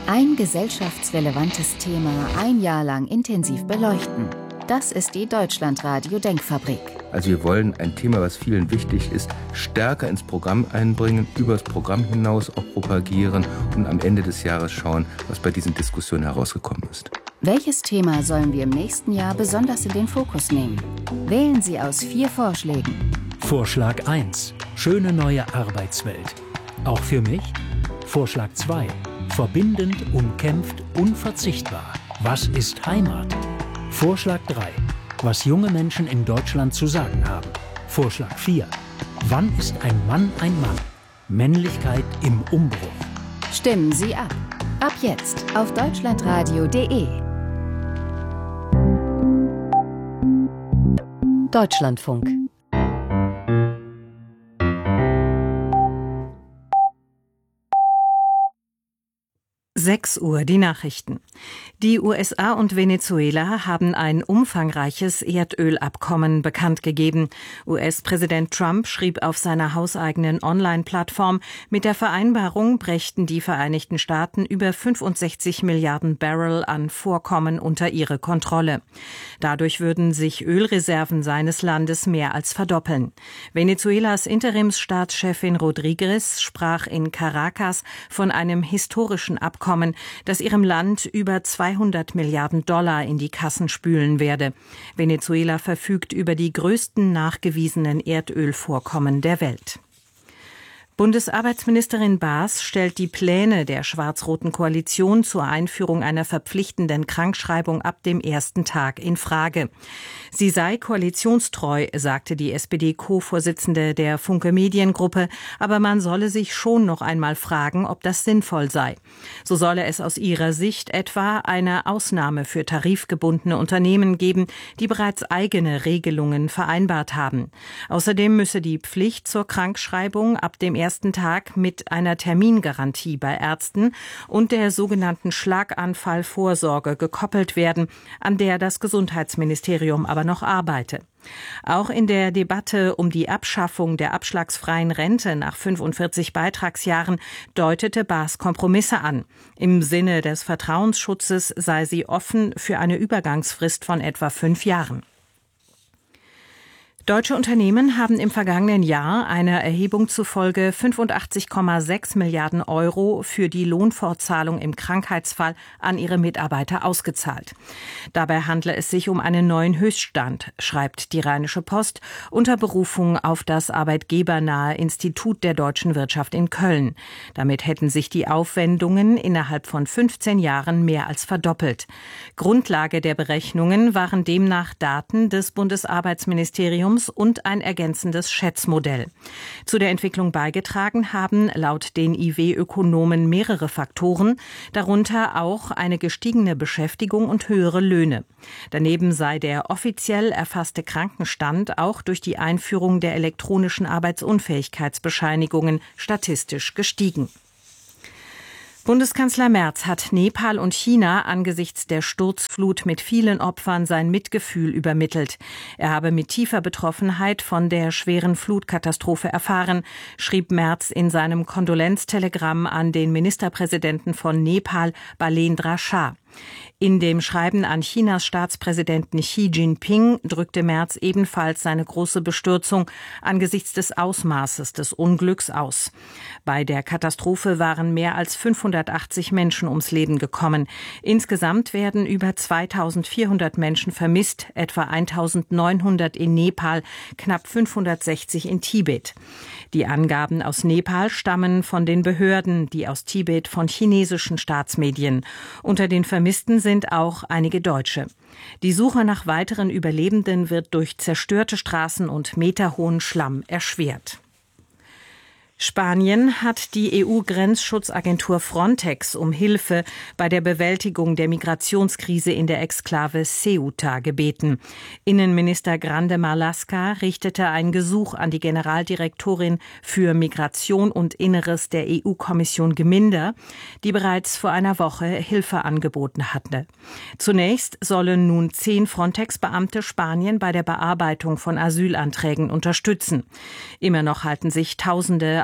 Ein gesellschaftsrelevantes Thema ein Jahr lang intensiv beleuchten. Das ist die Deutschlandradio Denkfabrik. Also wir wollen ein Thema, was vielen wichtig ist, stärker ins Programm einbringen, über das Programm hinaus auch propagieren und am Ende des Jahres schauen, was bei diesen Diskussionen herausgekommen ist. Welches Thema sollen wir im nächsten Jahr besonders in den Fokus nehmen? Wählen Sie aus 4 Vorschlägen. Vorschlag 1. Schöne neue Arbeitswelt. Auch für mich? Vorschlag 2. Verbindend, umkämpft, unverzichtbar. Was ist Heimat? Vorschlag 3. Was junge Menschen in Deutschland zu sagen haben. Vorschlag 4. Wann ist ein Mann ein Mann? Männlichkeit im Umbruch. Stimmen Sie ab. Ab jetzt auf deutschlandradio.de. Deutschlandfunk. 6 Uhr, die Nachrichten. Die USA und Venezuela haben ein umfangreiches Erdölabkommen bekannt gegeben. US-Präsident Trump schrieb auf seiner hauseigenen Online-Plattform, mit der Vereinbarung brächten die Vereinigten Staaten über 65 Milliarden Barrel an Vorkommen unter ihre Kontrolle. Dadurch würden sich Ölreserven seines Landes mehr als verdoppeln. Venezuelas Interimsstaatschefin Rodriguez sprach in Caracas von einem historischen Abkommen, das ihrem Land über 200 Milliarden Dollar in die Kassen spülen werde. Venezuela verfügt über die größten nachgewiesenen Erdölvorkommen der Welt. Bundesarbeitsministerin Baas stellt die Pläne der schwarz-roten Koalition zur Einführung einer verpflichtenden Krankschreibung ab dem ersten Tag in Frage. Sie sei koalitionstreu, sagte die SPD-Co-Vorsitzende der Funke Mediengruppe, aber man solle sich schon noch einmal fragen, ob das sinnvoll sei. So solle es aus ihrer Sicht etwa eine Ausnahme für tarifgebundene Unternehmen geben, die bereits eigene Regelungen vereinbart haben. Außerdem müsse die Pflicht zur Krankschreibung ab dem ersten Tag mit einer Termingarantie bei Ärzten und der sogenannten Schlaganfallvorsorge gekoppelt werden, an der das Gesundheitsministerium aber noch arbeite. Auch in der Debatte um die Abschaffung der abschlagsfreien Rente nach 45 Beitragsjahren deutete Baas Kompromisse an. Im Sinne des Vertrauensschutzes sei sie offen für eine Übergangsfrist von etwa 5 Jahren. Deutsche Unternehmen haben im vergangenen Jahr einer Erhebung zufolge 85,6 Milliarden Euro für die Lohnfortzahlung im Krankheitsfall an ihre Mitarbeiter ausgezahlt. Dabei handle es sich um einen neuen Höchststand, schreibt die Rheinische Post unter Berufung auf das arbeitgebernahe Institut der deutschen Wirtschaft in Köln. Damit hätten sich die Aufwendungen innerhalb von 15 Jahren mehr als verdoppelt. Grundlage der Berechnungen waren demnach Daten des Bundesarbeitsministeriums und ein ergänzendes Schätzmodell. Zu der Entwicklung beigetragen haben laut den IW-Ökonomen mehrere Faktoren, darunter auch eine gestiegene Beschäftigung und höhere Löhne. Daneben sei der offiziell erfasste Krankenstand auch durch die Einführung der elektronischen Arbeitsunfähigkeitsbescheinigungen statistisch gestiegen. Bundeskanzler Merz hat Nepal und China angesichts der Sturzflut mit vielen Opfern sein Mitgefühl übermittelt. Er habe mit tiefer Betroffenheit von der schweren Flutkatastrophe erfahren, schrieb Merz in seinem Kondolenztelegramm an den Ministerpräsidenten von Nepal, Balendra Shah. In dem Schreiben an Chinas Staatspräsidenten Xi Jinping drückte Merz ebenfalls seine große Bestürzung angesichts des Ausmaßes des Unglücks aus. Bei der Katastrophe waren mehr als 580 Menschen ums Leben gekommen. Insgesamt werden über 2400 Menschen vermisst, etwa 1900 in Nepal, knapp 560 in Tibet. Die Angaben aus Nepal stammen von den Behörden, die aus Tibet von chinesischen Staatsmedien. Unter den Vermissten sind auch einige Deutsche. Die Suche nach weiteren Überlebenden wird durch zerstörte Straßen und meterhohen Schlamm erschwert. Spanien hat die EU-Grenzschutzagentur Frontex um Hilfe bei der Bewältigung der Migrationskrise in der Exklave Ceuta gebeten. Innenminister Grande Marlaska richtete ein Gesuch an die Generaldirektorin für Migration und Inneres der EU-Kommission Gminder, die bereits vor einer Woche Hilfe angeboten hatte. Zunächst sollen nun 10 Frontex-Beamte Spanien bei der Bearbeitung von Asylanträgen unterstützen. Immer noch halten sich Tausende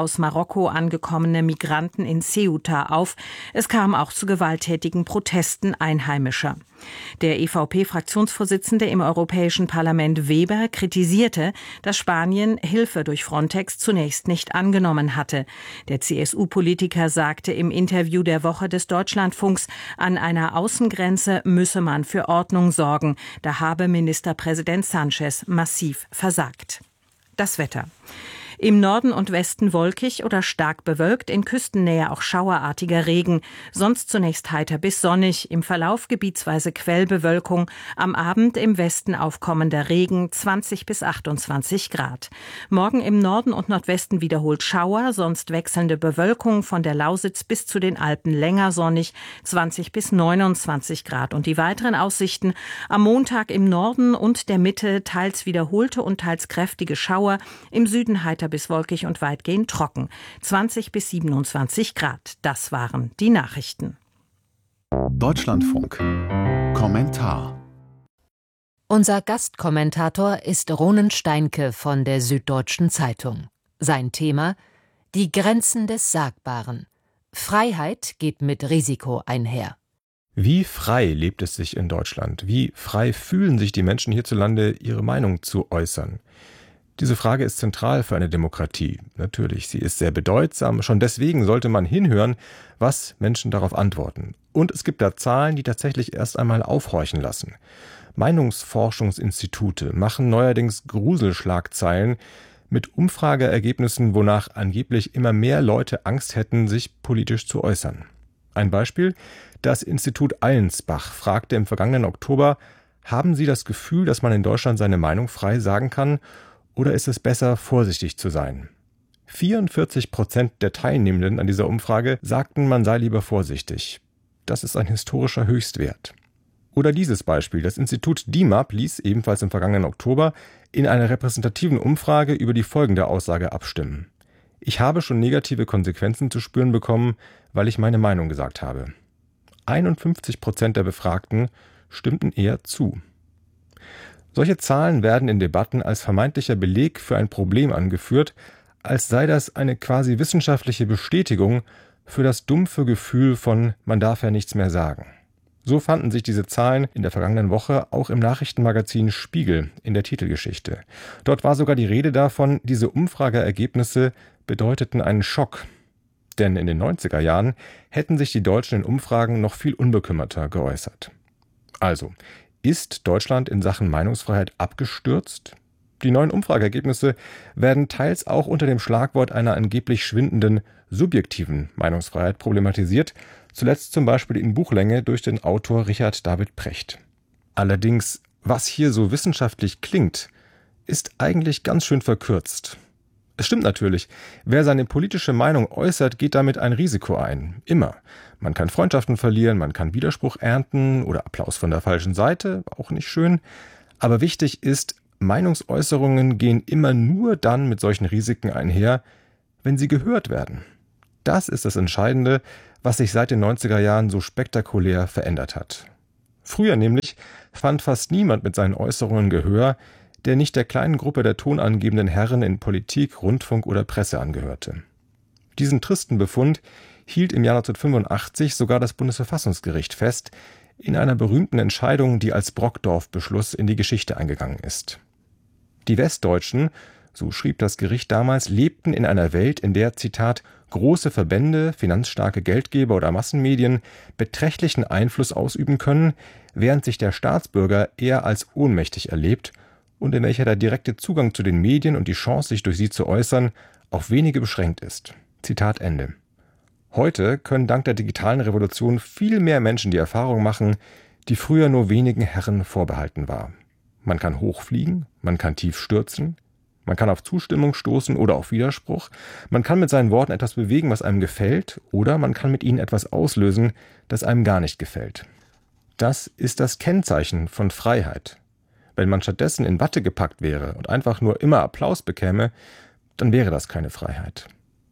aus Marokko angekommene Migranten in Ceuta auf. Es kam auch zu gewalttätigen Protesten Einheimischer. Der EVP-Fraktionsvorsitzende im Europäischen Parlament Weber kritisierte, dass Spanien Hilfe durch Frontex zunächst nicht angenommen hatte. Der CSU-Politiker sagte im Interview der Woche des Deutschlandfunks, an einer Außengrenze müsse man für Ordnung sorgen. Da habe Ministerpräsident Sánchez massiv versagt. Das Wetter. Im Norden und Westen wolkig oder stark bewölkt, in Küstennähe auch schauerartiger Regen. Sonst zunächst heiter bis sonnig, im Verlauf gebietsweise Quellbewölkung. Am Abend im Westen aufkommender Regen, 20 bis 28 Grad. Morgen im Norden und Nordwesten wiederholt Schauer, sonst wechselnde Bewölkung, von der Lausitz bis zu den Alpen länger sonnig, 20 bis 29 Grad. Und die weiteren Aussichten: am Montag im Norden und der Mitte teils wiederholte und teils kräftige Schauer, im Süden heiter bis wolkig und weitgehend trocken. 20 bis 27 Grad. Das waren die Nachrichten. Deutschlandfunk. Kommentar. Unser Gastkommentator ist Ronen Steinke von der Süddeutschen Zeitung. Sein Thema: die Grenzen des Sagbaren. Freiheit geht mit Risiko einher. Wie frei lebt es sich in Deutschland? Wie frei fühlen sich die Menschen hierzulande, ihre Meinung zu äußern? Diese Frage ist zentral für eine Demokratie. Natürlich, sie ist sehr bedeutsam. Schon deswegen sollte man hinhören, was Menschen darauf antworten. Und es gibt da Zahlen, die tatsächlich erst einmal aufhorchen lassen. Meinungsforschungsinstitute machen neuerdings Gruselschlagzeilen mit Umfrageergebnissen, wonach angeblich immer mehr Leute Angst hätten, sich politisch zu äußern. Ein Beispiel: Das Institut Allensbach fragte im vergangenen Oktober: Haben Sie das Gefühl, dass man in Deutschland seine Meinung frei sagen kann? Oder ist es besser, vorsichtig zu sein? 44% der Teilnehmenden an dieser Umfrage sagten, man sei lieber vorsichtig. Das ist ein historischer Höchstwert. Oder dieses Beispiel: Das Institut DIMAP ließ ebenfalls im vergangenen Oktober in einer repräsentativen Umfrage über die folgende Aussage abstimmen: Ich habe schon negative Konsequenzen zu spüren bekommen, weil ich meine Meinung gesagt habe. 51% der Befragten stimmten eher zu. Solche Zahlen werden in Debatten als vermeintlicher Beleg für ein Problem angeführt, als sei das eine quasi wissenschaftliche Bestätigung für das dumpfe Gefühl von man darf ja nichts mehr sagen. So fanden sich diese Zahlen in der vergangenen Woche auch im Nachrichtenmagazin Spiegel in der Titelgeschichte. Dort war sogar die Rede davon, diese Umfrageergebnisse bedeuteten einen Schock. Denn in den 90er Jahren hätten sich die Deutschen in Umfragen noch viel unbekümmerter geäußert. Also: Ist Deutschland in Sachen Meinungsfreiheit abgestürzt? Die neuen Umfrageergebnisse werden teils auch unter dem Schlagwort einer angeblich schwindenden subjektiven Meinungsfreiheit problematisiert, zuletzt zum Beispiel in Buchlänge durch den Autor Richard David Precht. Allerdings, was hier so wissenschaftlich klingt, ist eigentlich ganz schön verkürzt. Es stimmt natürlich, wer seine politische Meinung äußert, geht damit ein Risiko ein. Immer. Man kann Freundschaften verlieren, man kann Widerspruch ernten oder Applaus von der falschen Seite, auch nicht schön. Aber wichtig ist, Meinungsäußerungen gehen immer nur dann mit solchen Risiken einher, wenn sie gehört werden. Das ist das Entscheidende, was sich seit den 90er Jahren so spektakulär verändert hat. Früher nämlich fand fast niemand mit seinen Äußerungen Gehör, der nicht der kleinen Gruppe der tonangebenden Herren in Politik, Rundfunk oder Presse angehörte. Diesen tristen Befund hielt im Jahr 1985 sogar das Bundesverfassungsgericht fest, in einer berühmten Entscheidung, die als Brockdorf-Beschluss in die Geschichte eingegangen ist. Die Westdeutschen, so schrieb das Gericht damals, lebten in einer Welt, in der, Zitat, große Verbände, finanzstarke Geldgeber oder Massenmedien beträchtlichen Einfluss ausüben können, während sich der Staatsbürger eher als ohnmächtig erlebt und in welcher der direkte Zugang zu den Medien und die Chance, sich durch sie zu äußern, auf wenige beschränkt ist. Zitat Ende. Heute können dank der digitalen Revolution viel mehr Menschen die Erfahrung machen, die früher nur wenigen Herren vorbehalten war. Man kann hochfliegen, man kann tief stürzen, man kann auf Zustimmung stoßen oder auf Widerspruch, man kann mit seinen Worten etwas bewegen, was einem gefällt, oder man kann mit ihnen etwas auslösen, das einem gar nicht gefällt. Das ist das Kennzeichen von Freiheit. Wenn man stattdessen in Watte gepackt wäre und einfach nur immer Applaus bekäme, dann wäre das keine Freiheit.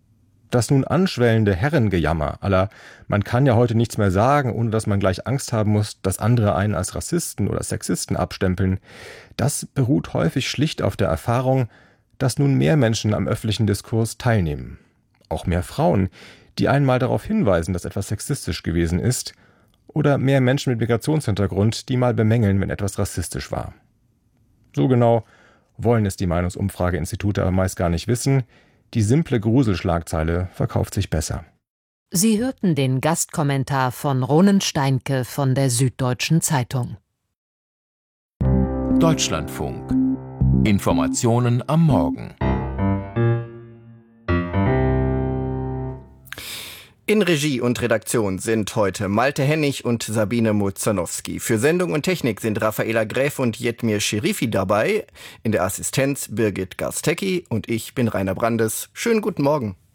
Das nun anschwellende Herrengejammer à la man kann ja heute nichts mehr sagen, ohne dass man gleich Angst haben muss, dass andere einen als Rassisten oder Sexisten abstempeln, das beruht häufig schlicht auf der Erfahrung, dass nun mehr Menschen am öffentlichen Diskurs teilnehmen. auch mehr Frauen, die einmal darauf hinweisen, dass etwas sexistisch gewesen ist, oder mehr Menschen mit Migrationshintergrund, die mal bemängeln, wenn etwas rassistisch war. So genau wollen es die Meinungsumfrageinstitute aber meist gar nicht wissen. Die simple Gruselschlagzeile verkauft sich besser. Sie hörten den Gastkommentar von Ronen Steinke von der Süddeutschen Zeitung. Deutschlandfunk. Informationen am Morgen. In Regie und Redaktion sind heute Malte Hennig und Sabine Muzanowski. Für Sendung und Technik sind Raffaela Gräf und Jetmir Scherifi dabei. In der Assistenz Birgit Garstecki und ich bin Rainer Brandes. Schönen guten Morgen.